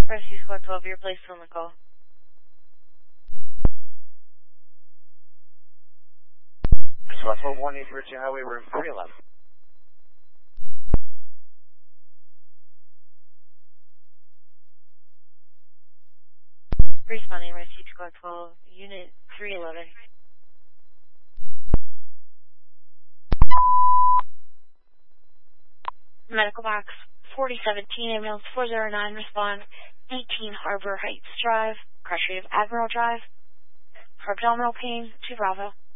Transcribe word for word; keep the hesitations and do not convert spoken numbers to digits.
Rescue Squad twelve, you're placed on the call. Squad twelve one, East Virginia Highway, room three eleven. Responding, Rescue Squad twelve, Unit three eleven. Medical box forty seventeen, ambulance four zero nine, respond eighteen Harbor Heights Drive, crush rate of Admiral Drive, for abdominal pain, to Bravo.